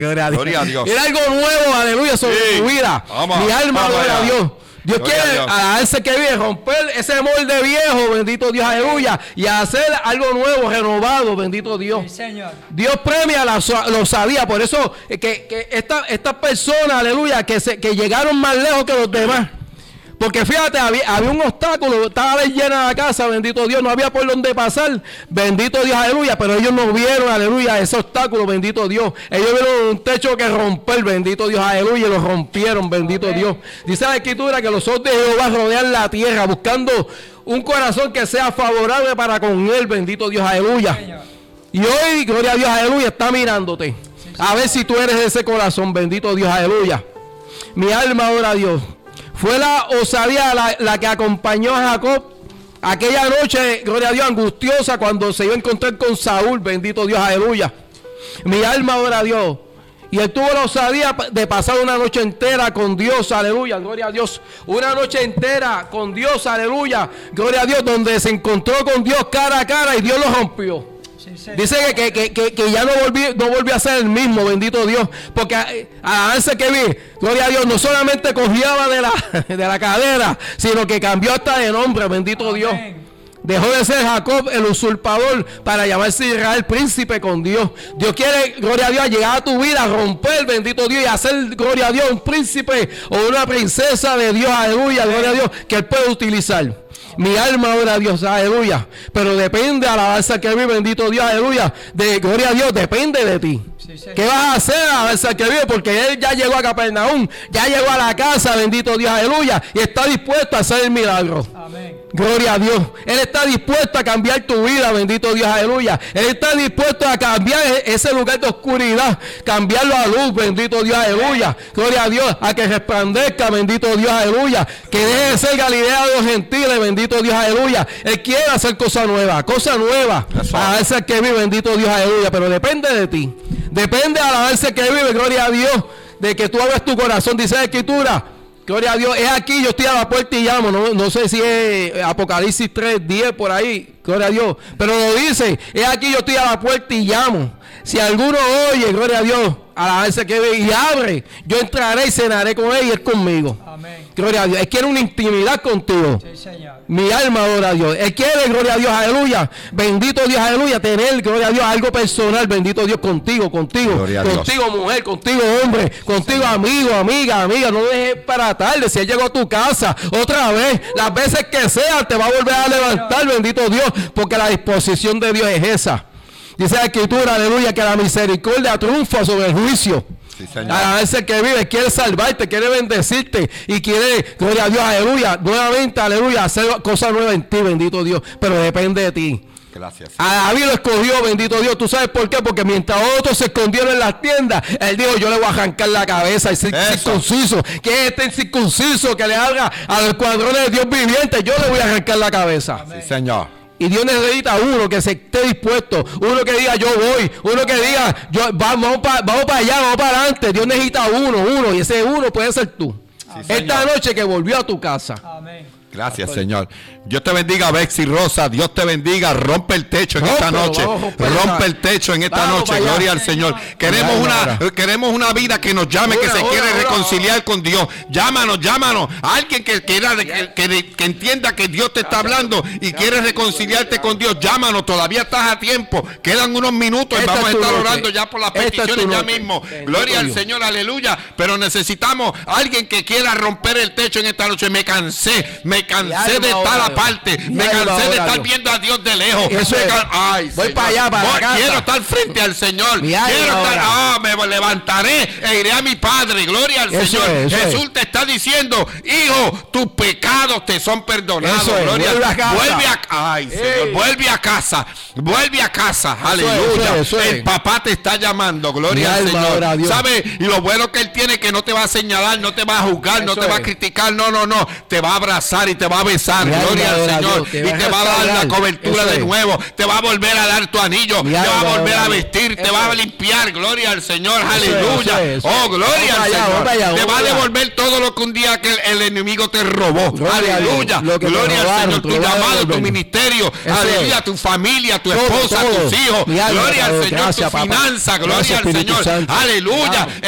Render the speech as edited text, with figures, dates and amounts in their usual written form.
Gloria a Dios. Gloria a Dios. Era algo nuevo, aleluya, sobre tu vida. Vamos, Mi alma, gloria a Dios. Dios gloria quiere a ese que vive romper ese molde viejo, bendito Dios, aleluya, y hacer algo nuevo, renovado, bendito Dios. Sí, Señor. Dios premia la osadía, por eso que estas personas, aleluya, que llegaron más lejos que los demás. Porque fíjate, había un obstáculo, estaba llena la casa, bendito Dios, no había por dónde pasar, bendito Dios, aleluya, pero ellos no vieron, aleluya, ese obstáculo, bendito Dios. Ellos vieron un techo que romper, bendito Dios, aleluya, y lo rompieron, bendito Amén. Dios. Dice la Escritura que los ojos de Jehová rodean la tierra, buscando un corazón que sea favorable para con él, bendito Dios, aleluya. Señor. Y hoy, gloria a Dios, aleluya, está mirándote. A ver si tú eres ese corazón, bendito Dios, aleluya. Mi alma adora a Dios. Fue la osadía la que acompañó a Jacob aquella noche, gloria a Dios, angustiosa, cuando se iba a encontrar con Saúl, bendito Dios, aleluya. Mi alma adora a Dios. Y él tuvo la osadía de pasar una noche entera con Dios, aleluya, gloria a Dios. Una noche entera con Dios, aleluya, gloria a Dios, donde se encontró con Dios cara a cara y Dios lo rompió. Sí, Señor. Dice que ya no volvió a ser el mismo, bendito Dios. Porque a ese que vi, gloria a Dios, no solamente cogiaba de la cadera, sino que cambió hasta de nombre, bendito Amén. Dios. Dejó de ser Jacob el usurpador para llamarse Israel príncipe con Dios. Dios quiere, gloria a Dios, llegar a tu vida, romper, bendito Dios, y hacer, gloria a Dios, un príncipe o una princesa de Dios, aleluya, gloria a Dios, que él puede utilizar. Mi alma adora a Dios, aleluya. Pero depende, alabanza que vive, bendito Dios, aleluya. De gloria a Dios, depende de ti. Sí, Señor. ¿Qué vas a hacer, alabanza que vive? Porque él ya llegó a Capernaum, ya llegó a la casa, bendito Dios, aleluya. Y está dispuesto a hacer el milagro. Amén. Gloria a Dios. Él está dispuesto a cambiar tu vida, bendito Dios, aleluya. Él está dispuesto a cambiar ese lugar de oscuridad, cambiarlo a luz, bendito Dios, aleluya. Gloria a Dios, a que resplandezca, bendito Dios, aleluya. Que deje de ser Galilea de los gentiles, bendito Dios, aleluya. Él quiere hacer cosas nuevas, a ese que vive, bendito Dios, aleluya. Pero depende de ti. Depende a la ese que vive, gloria a Dios, de que tú abres tu corazón, dice la Escritura. Gloria a Dios, es aquí, yo estoy a la puerta y llamo. No sé si es Apocalipsis 3:10 por ahí, gloria a Dios. Pero lo dice, es aquí, yo estoy a la puerta y llamo. Si alguno oye, gloria a Dios, a la vez que ve y abre, yo entraré y cenaré con él y él conmigo. Amén. Gloria a Dios, él quiere una intimidad contigo. Sí, Señor. Mi alma adora a Dios. Él quiere, gloria a Dios, aleluya. Bendito Dios, aleluya. Tener, gloria a Dios, algo personal. Bendito Dios, contigo. Gloria a Dios. Contigo, mujer, contigo, hombre. Contigo, amigo, amiga. No dejes para tarde. Si él llegó a tu casa otra vez, las veces que sea, te va a volver a levantar, bendito Dios. Porque la disposición de Dios es esa. Dice la Escritura, aleluya, que la misericordia triunfa sobre el juicio. Sí, Señor. A veces que vive, quiere salvarte, quiere bendecirte y quiere, gloria a Dios, aleluya, nuevamente, aleluya, hacer cosas nuevas en ti, bendito Dios, pero depende de ti. Gracias. A David lo escogió, bendito Dios. ¿Tú sabes por qué? Porque mientras otros se escondieron en las tiendas, él dijo, yo le voy a arrancar la cabeza y circunciso. Que este incircunciso que le haga a los cuadrones de Dios viviente, yo le voy a arrancar la cabeza. Amén. Sí, Señor. Y Dios necesita uno que se esté dispuesto, uno que diga yo voy, uno que diga vamos para allá, vamos para adelante. Dios necesita uno, y ese uno puede ser tú. Sí, Esta Señor. noche que volvió a tu casa. Amén. Gracias, Señor. Dios te bendiga, Bexy Rosa. Dios te bendiga. Rompe el techo en esta Rómpelo, noche. vamos a romper Rompe esa- el techo en esta Vamos noche. para allá. Gloria al Señor. Queremos una vida que nos llame, que se quiere reconciliar con Dios. Llámanos. Alguien que quiera, que entienda que Dios te está hablando y quiere reconciliarte con Dios. Llámanos. Todavía estás a tiempo. Quedan unos minutos y Esta vamos a es tu estar noche. orando ya por las Esta es peticiones tu ya noche. mismo. Bendito Gloria al Dios. Señor, aleluya. Pero necesitamos alguien que quiera romper el techo en esta noche. Me cansé Mi de alma estar ora, aparte. mi Me alma cansé de ora, estar Dios. viendo a Dios de lejos. Eso es. Ay, Voy Señor. para allá, para la casa. Quiero estar frente al Señor. Mi alma Quiero estar, ora. me levantaré e iré a mi Padre. Gloria al Eso Señor. es, eso Jesús es. te está diciendo, hijo, tus pecados te son perdonados. Eso es, Gloria. vuelve a casa. Ay, Señor, vuelve a casa. Vuelve a casa. es, Aleluya. eso es. El papá te está llamando. Gloria Mi al alma Señor. ora a Dios. ¿Sabe? Y lo bueno que él tiene que no te va a señalar, no te va a juzgar, no Eso te va a es. criticar. No. Te va a abrazar y te va a besar. Mi alma Gloria al ora a Señor. Dios, Y te va a dar la cobertura Eso de es. nuevo. Te va a volver a dar tu anillo. Mi Te va a alma volver ora a a Dios. vestir. Te Eso va a es. limpiar. Gloria al Señor. Señor, aleluya. Oh, gloria al Señor. Te va a devolver todo lo que un día que el enemigo te robó. Aleluya. Gloria al Señor. Tu llamado, tu ministerio. Aleluya. Tu familia, tu esposa, tus hijos. Gloria al Señor. Tu finanza. Gloria al Señor. Aleluya.